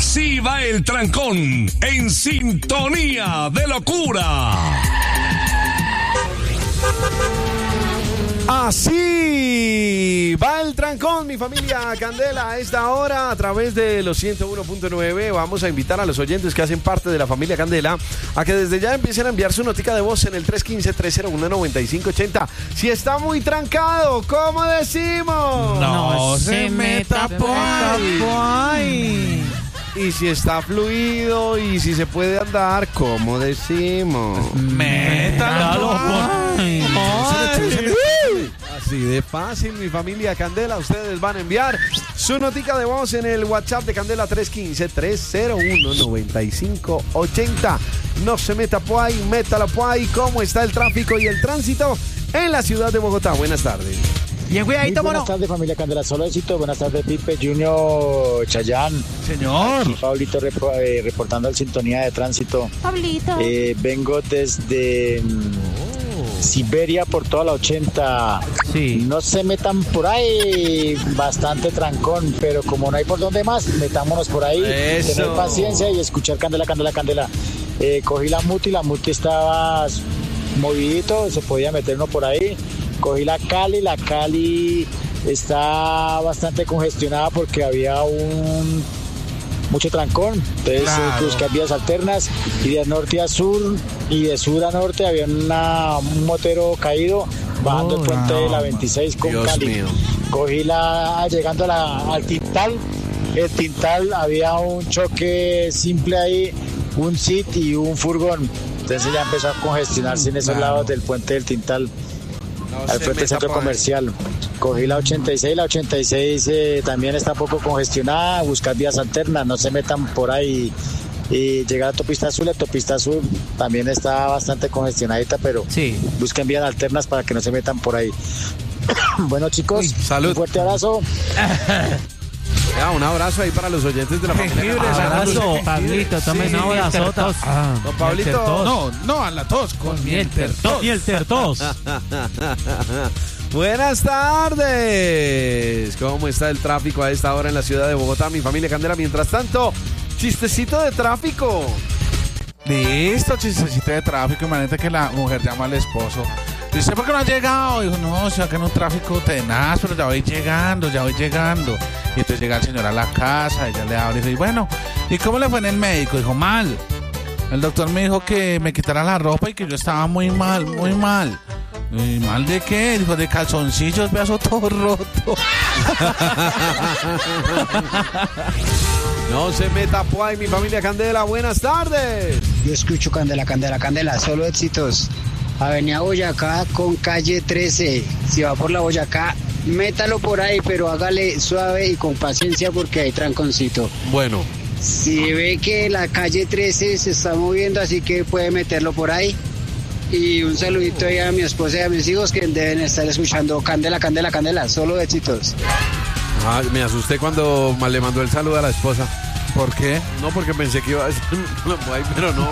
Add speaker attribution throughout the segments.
Speaker 1: Así va el trancón, en sintonía de locura.
Speaker 2: Así va el trancón, mi familia Candela. A esta hora, a través de los 101.9, vamos a invitar a los oyentes que hacen parte de la familia Candela a que desde ya empiecen a enviar su notica de voz en el 315-301-9580. Si está muy trancado, ¿cómo decimos?
Speaker 3: No se meta por ahí.
Speaker 2: Y si está fluido y si se puede andar, ¿cómo decimos?
Speaker 3: Métalo por ahí.
Speaker 2: Así de fácil, mi familia Candela. Ustedes van a enviar su notica de voz en el WhatsApp de Candela 315-301-9580. No se meta por ahí, métalo por ahí. ¿Cómo está el tráfico y el tránsito en la ciudad de Bogotá? Buenas tardes.
Speaker 4: Bien, cuidadito,
Speaker 5: buenas tardes, familia Candela. Solo éxito. Buenas tardes, Pipe, Junior, Chayán.
Speaker 3: Señor.
Speaker 5: Aquí Pablito reportando el sintonía de tránsito.
Speaker 6: Pablito.
Speaker 5: Vengo desde Siberia por toda la 80.
Speaker 3: Sí.
Speaker 5: No se metan por ahí. Bastante trancón, pero como no hay por dónde más, metámonos por ahí.
Speaker 2: Eso.
Speaker 5: Tener paciencia y escuchar Candela, Candela, Candela. Cogí la Muti estaba movidito, se podía meter uno por ahí. Cogí la Cali está bastante congestionada porque había mucho trancón, entonces
Speaker 3: claro.
Speaker 5: Buscar vías alternas y de norte a sur y de sur a norte había un motero caído bajando el puente de la 26 con
Speaker 2: Dios
Speaker 5: Cali.
Speaker 2: mío.
Speaker 5: Cogí llegando al Tintal, el Tintal había un choque simple ahí, un SIT y un furgón, entonces ya empezó a congestionarse en esos lados del puente del Tintal. Al frente del centro comercial. Cogí la 86 también está un poco congestionada, buscar vías alternas, no se metan por ahí. Y llegar a Autopista Azul, también está bastante congestionadita, pero
Speaker 3: sí.
Speaker 5: Busquen vías alternas para que no se metan por ahí. Bueno, chicos,
Speaker 2: salud.
Speaker 5: Un fuerte abrazo.
Speaker 2: Ya, un abrazo ahí para los oyentes de la familia.
Speaker 3: Abrazo, Pablito, tome una abrazota.
Speaker 2: Don Pablito.
Speaker 3: No, a la tos, con miel tertos.
Speaker 2: Buenas tardes. ¿Cómo está el tráfico a esta hora en la ciudad de Bogotá, mi familia Candela? Mientras tanto, chistecito de tráfico.
Speaker 7: Listo, chistecito de tráfico. Imagínate que la mujer llama al esposo. Dice, ¿por qué no has llegado? Dijo, no, o sea, que en un tráfico tenaz, pero ya voy llegando. Y entonces llega el señor a la casa, ella le abre y dice, bueno, ¿y cómo le fue en el médico? Dijo, mal. El doctor me dijo que me quitara la ropa y que yo estaba muy mal. ¿Y mal de qué? Dijo, de calzoncillos, pedazo todo roto.
Speaker 2: No se meta por ahí, mi familia Candela. Buenas tardes.
Speaker 4: Yo escucho Candela, solo éxitos. Avenida Boyacá con calle 13. Si va por la Boyacá, métalo por ahí, pero hágale suave y con paciencia porque hay tranconcito.
Speaker 2: Bueno.
Speaker 4: Si ve que la calle 13 se está moviendo, así que puede meterlo por ahí. Y un saludito ahí a mi esposa y a mis hijos que deben estar escuchando Candela, solo éxitos.
Speaker 2: Me asusté cuando le mandó el saludo a la esposa.
Speaker 7: ¿Por qué?
Speaker 2: No, porque pensé que iba a decir, pero no.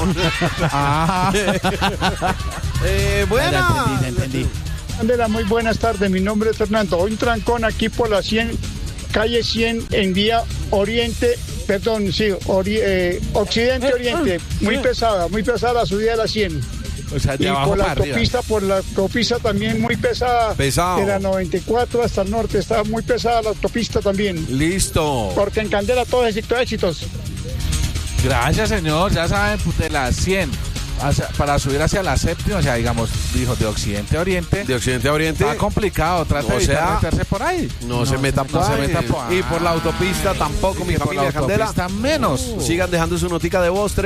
Speaker 2: Buena.
Speaker 3: Ya entendí.
Speaker 8: Candela, muy buenas tardes. Mi nombre es Fernando. Hoy un trancón aquí por la 100, calle 100 en vía occidente-oriente. Muy pesada la subida de la 100.
Speaker 7: O sea,
Speaker 8: y por la autopista también muy pesada.
Speaker 2: Pesado.
Speaker 8: De la 94 hasta el norte está muy pesada la autopista también.
Speaker 2: Listo.
Speaker 8: Porque en Candela todo es éxitos.
Speaker 7: Gracias, señor. Ya saben, de las 100 para subir hacia la séptima, o sea, digamos, dijo de occidente a oriente.
Speaker 2: De occidente a oriente.
Speaker 7: Está complicado, trata de evitar meterse por ahí.
Speaker 2: No se meta por ahí. Y por la autopista tampoco, mi familia Candela.
Speaker 7: Está menos.
Speaker 2: Sigan dejando su notica de voz,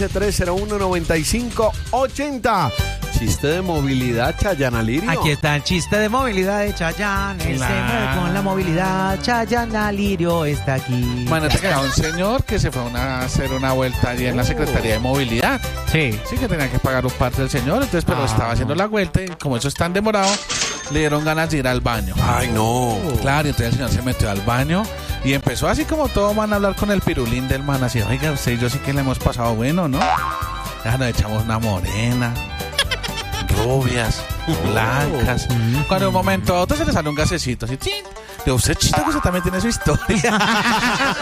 Speaker 2: 315-301-9580. Chiste de movilidad, Chayana Lirio.
Speaker 3: Aquí está el chiste de movilidad de Chayanne. Él se mueve con la movilidad. Chayana Lirio está aquí.
Speaker 7: Bueno, te queda un señor que se fue a hacer una vuelta allí en la Secretaría de Movilidad.
Speaker 3: Sí,
Speaker 7: que tenía que pagar un parte del señor, entonces, pero estaba haciendo la vuelta y como eso es tan demorado, le dieron ganas de ir al baño.
Speaker 2: Ay, no.
Speaker 7: Claro, y entonces el señor se metió al baño y empezó así como todo man a hablar con el pirulín del man, así, oiga, usted y yo sí que le hemos pasado bueno, ¿no? Ya nos echamos una morena, rubias, blancas. Cuando de un momento a otro se le sale un gasecito, así, ¡chin! De usted, chito, que usted también tiene su historia.